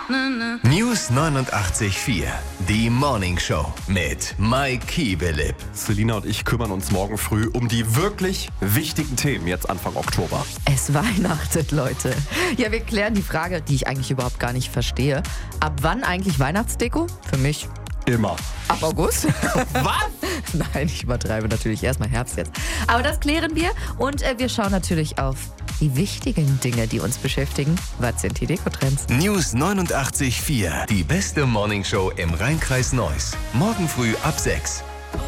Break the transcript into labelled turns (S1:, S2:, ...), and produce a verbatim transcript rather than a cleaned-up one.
S1: News neunundachtzig Komma vier. Die Morning Show mit Mike Kiebelip.
S2: Selina und ich kümmern uns morgen früh um die wirklich wichtigen Themen jetzt Anfang Oktober.
S3: Es weihnachtet, Leute. Ja, wir klären die Frage, die ich eigentlich überhaupt gar nicht verstehe. Ab wann eigentlich Weihnachtsdeko? Für mich
S2: Immer.
S3: ab August.
S2: Was?
S3: Nein, ich übertreibe natürlich. Erstmal Herbst jetzt. Aber das klären wir. Und äh, wir schauen natürlich auf die wichtigen Dinge, die uns beschäftigen. Was sind die Dekotrends?
S1: News neunundachtzig Komma vier. Die beste Morning Show im Rheinkreis Neuss. Morgen früh ab sechs.